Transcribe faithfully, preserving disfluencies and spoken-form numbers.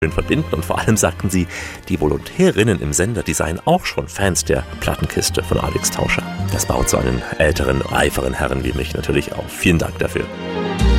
verbinden. Und vor allem sagten sie, die Volontärinnen im Sender, die seien auch schon Fans der Plattenkiste von Alex Tauscher. Das baut so einen älteren, reiferen Herren wie mich natürlich auf. Vielen Dank dafür.